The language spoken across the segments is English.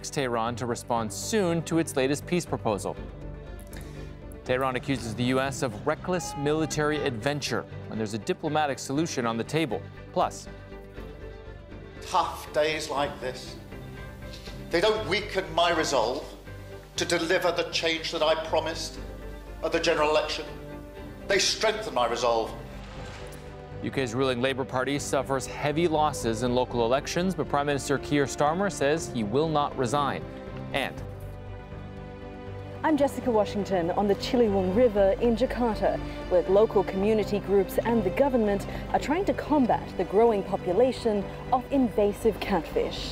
expects Tehran to respond soon to its latest peace proposal. Tehran accuses the U.S. of reckless military adventure when there's a diplomatic solution on the table. Plus, tough days like this, they don't weaken my resolve to deliver the change that I promised at the general election. They strengthen my resolve. UK's ruling Labour Party suffers heavy losses in local elections, but Prime Minister Keir Starmer says he will not resign. And I'm Jessica Washington on the Ciliwung River in Jakarta, where local community groups and the government are trying to combat the growing population of invasive catfish.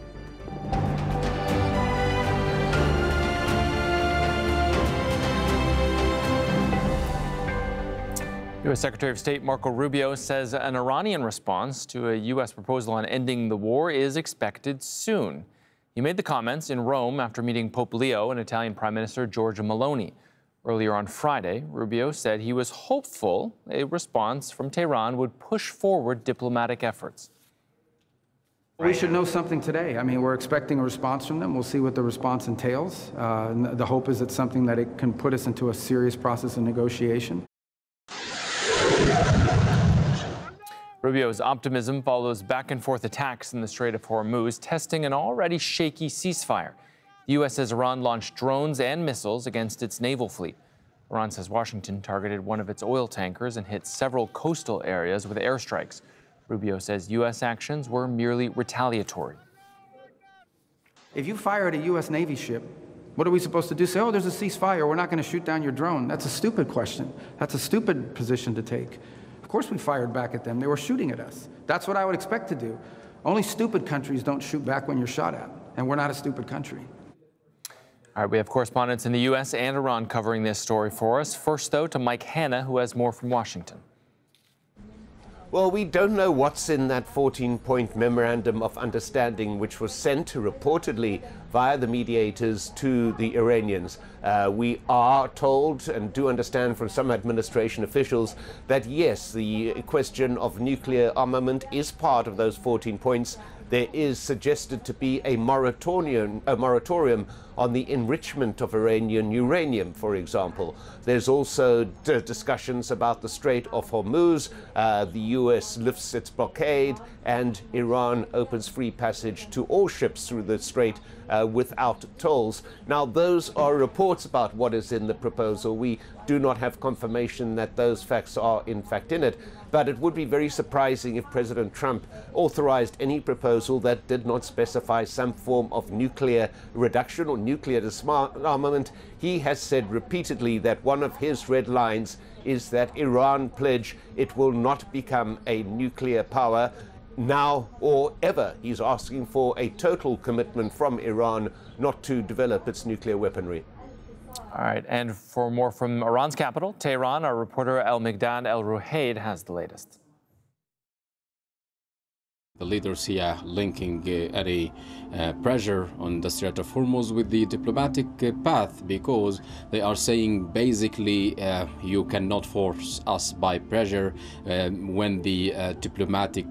U.S. Secretary of State Marco Rubio says an Iranian response to a U.S. proposal on ending the war is expected soon. He made the comments in Rome after meeting Pope Leo and Italian Prime Minister Giorgia Meloni. Earlier on Friday, Rubio said he was hopeful a response from Tehran would push forward diplomatic efforts. We should know something today. I mean, we're expecting a response from them. We'll see what the response entails. The hope is it's something that it can put us into a serious process of negotiation. Rubio's optimism follows back-and-forth attacks in the Strait of Hormuz, testing an already shaky ceasefire. The U.S. says Iran launched drones and missiles against its naval fleet. Iran says Washington targeted one of its oil tankers and hit several coastal areas with airstrikes. Rubio says U.S. actions were merely retaliatory. If you fire at a U.S. Navy ship, what are we supposed to do? Say, oh, there's a ceasefire, we're not going to shoot down your drone. That's a stupid question. That's a stupid position to take. Of course we fired back at them. They were shooting at us. That's what I would expect to do. Only stupid countries don't shoot back when you're shot at, and we're not a stupid country. All right, we have correspondents in the U.S. and Iran covering this story for us. First, though, to Mike Hanna, who has more from Washington. Well, we don't know what's in that 14-point memorandum of understanding, which was sent reportedly via the mediators to the Iranians. We are told and do understand from some administration officials that, yes, the question of nuclear armament is part of those 14 points. There is suggested to be a moratorium on the enrichment of Iranian uranium, for example. There's also discussions about the Strait of Hormuz. The U.S. lifts its blockade, and Iran opens free passage to all ships through the strait without tolls. Now, those are reports about what is in the proposal. We do not have confirmation that those facts are in fact in it. But it would be very surprising if President Trump authorized any proposal that did not specify some form of nuclear reduction or nuclear disarmament. He has said repeatedly that one of his red lines is that Iran pledge it will not become a nuclear power now or ever. He's asking for a total commitment from Iran not to develop its nuclear weaponry. All right, and for more from Iran's capital, Tehran, our reporter El-Migdad El-Ruhaid has the latest. The leaders here linking any pressure on the Strait of Hormuz with the diplomatic path, because they are saying basically you cannot force us by pressure when the diplomatic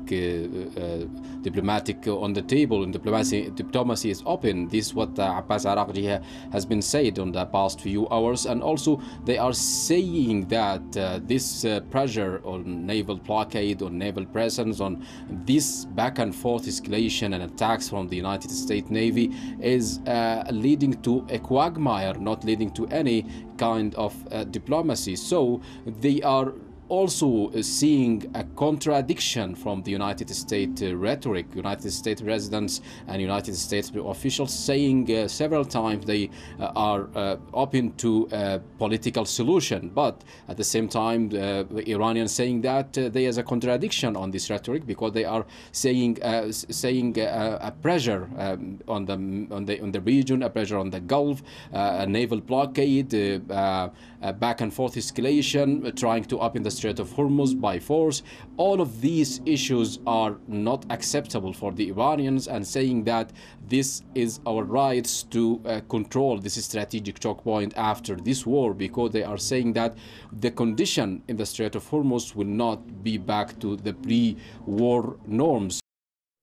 on the table and diplomacy is open. This is what Abbas Araghchi has been said on the past few hours, and also they are saying that this pressure on naval blockade, on naval presence, on this back and forth escalation and attacks from the United States Navy is leading to a quagmire, not leading to any kind of diplomacy. So they are also seeing a contradiction from the United States rhetoric. United States residents and United States officials saying several times they are open to a political solution, but at the same time the Iranians saying that there is a contradiction on this rhetoric, because they are saying a pressure on the region, a pressure on the Gulf, a naval blockade, a back and forth escalation, trying to open the Strait of Hormuz by force. All of these issues are not acceptable for the Iranians, and saying that this is our rights to control this strategic choke point after this war, because they are saying that the condition in the Strait of Hormuz will not be back to the pre-war norms.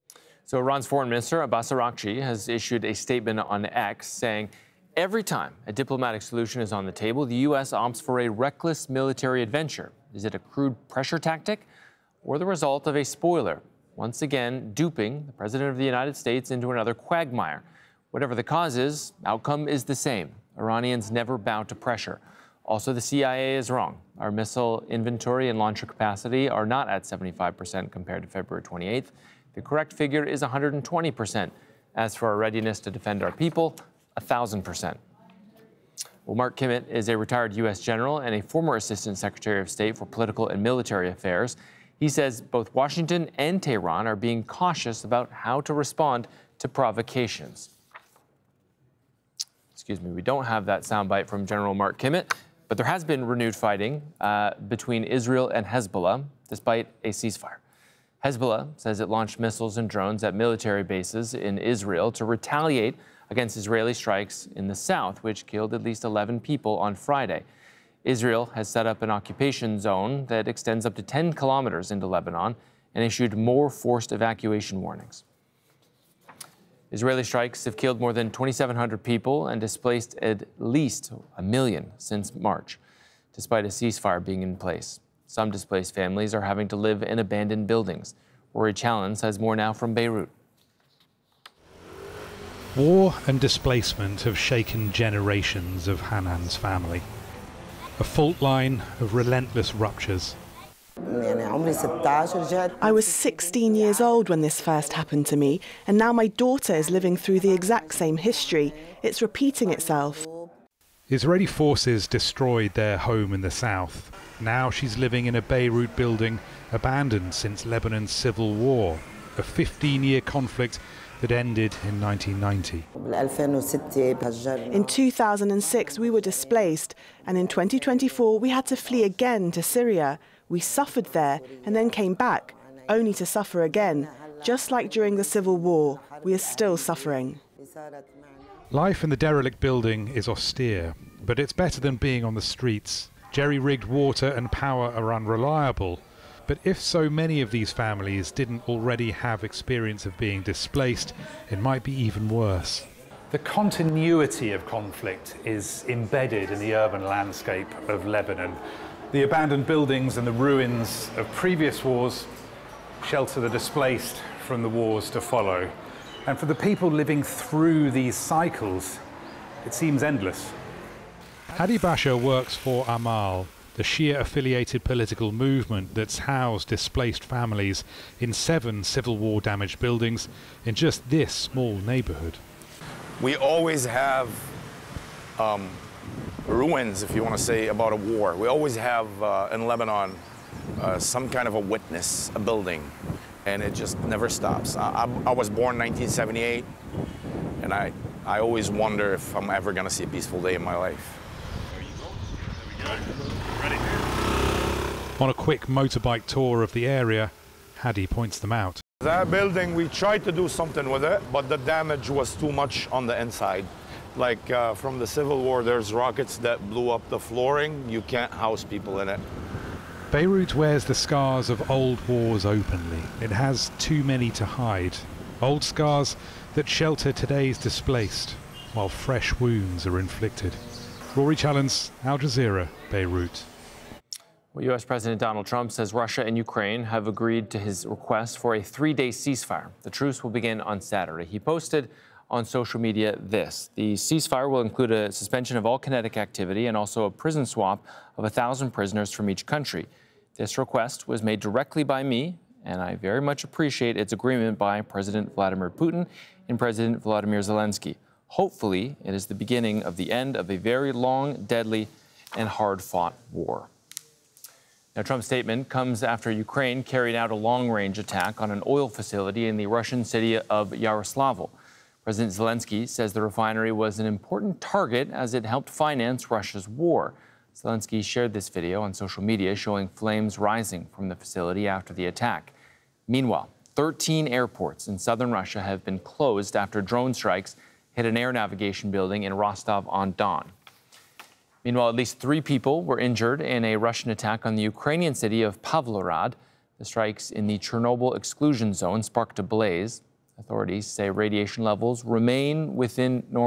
So Iran's foreign minister, Abbas Araghchi, has issued a statement on X saying, every time a diplomatic solution is on the table, the U.S. opts for a reckless military adventure. Is it a crude pressure tactic or the result of a spoiler, once again duping the President of the United States into another quagmire? Whatever the cause is, outcome is the same. Iranians never bow to pressure. Also, the CIA is wrong. Our missile inventory and launcher capacity are not at 75% compared to February 28th. The correct figure is 120%. As for our readiness to defend our people, 1,000%. Well, Mark Kimmitt is a retired U.S. general and a former Assistant Secretary of State for Political and Military Affairs. He says both Washington and Tehran are being cautious about how to respond to provocations. Excuse me, we don't have that soundbite from General Mark Kimmitt, but there has been renewed fighting between Israel and Hezbollah, despite a ceasefire. Hezbollah says it launched missiles and drones at military bases in Israel to retaliate against Israeli strikes in the south, which killed at least 11 people on Friday. Israel has set up an occupation zone that extends up to 10 kilometers into Lebanon and issued more forced evacuation warnings. Israeli strikes have killed more than 2,700 people and displaced at least 1 million since March, despite a ceasefire being in place. Some displaced families are having to live in abandoned buildings. Rory Challens has more now from Beirut. War and displacement have shaken generations of Hanan's family. A fault line of relentless ruptures. I was 16 years old when this first happened to me, and now my daughter is living through the exact same history. It's repeating itself. Israeli forces destroyed their home in the south. Now she's living in a Beirut building abandoned since Lebanon's civil war, a 15-year conflict that ended in 1990. In 2006, we were displaced, and in 2024, we had to flee again to Syria. We suffered there and then came back, only to suffer again. Just like during the Civil War, we are still suffering. Life in the derelict building is austere, but it's better than being on the streets. Jerry-rigged water and power are unreliable. But if so many of these families didn't already have experience of being displaced, it might be even worse. The continuity of conflict is embedded in the urban landscape of Lebanon. The abandoned buildings and the ruins of previous wars shelter the displaced from the wars to follow. And for the people living through these cycles, it seems endless. Hadi Basha works for Amal, the Shia-affiliated political movement that's housed displaced families in 7 Civil War damaged buildings in just this small neighborhood. We always have ruins, if you want to say, about a war. We always have in Lebanon some kind of a witness, a building, and it just never stops. I was born in 1978, and I always wonder if I'm ever going to see a peaceful day in my life. On a quick motorbike tour of the area, Hadi points them out. That building, we tried to do something with it, but the damage was too much on the inside. Like from the Civil War, there's rockets that blew up the flooring. You can't house people in it. Beirut wears the scars of old wars openly. It has too many to hide. Old scars that shelter today's displaced, while fresh wounds are inflicted. Rory Challens, Al Jazeera, Beirut. Well, U.S. President Donald Trump says Russia and Ukraine have agreed to his request for a 3-day ceasefire. The truce will begin on Saturday. He posted on social media this: the ceasefire will include a suspension of all kinetic activity and also a prison swap of 1,000 prisoners from each country. This request was made directly by me, and I very much appreciate its agreement by President Vladimir Putin and President Volodymyr Zelensky. Hopefully, it is the beginning of the end of a very long, deadly, and hard-fought war. Now, Trump's statement comes after Ukraine carried out a long-range attack on an oil facility in the Russian city of Yaroslavl. President Zelensky says the refinery was an important target as it helped finance Russia's war. Zelensky shared this video on social media showing flames rising from the facility after the attack. Meanwhile, 13 airports in southern Russia have been closed after drone strikes hit an air navigation building in Rostov-on-Don. Meanwhile, at least 3 people were injured in a Russian attack on the Ukrainian city of Pavlorad. The strikes in the Chernobyl exclusion zone sparked a blaze. Authorities say radiation levels remain within normal.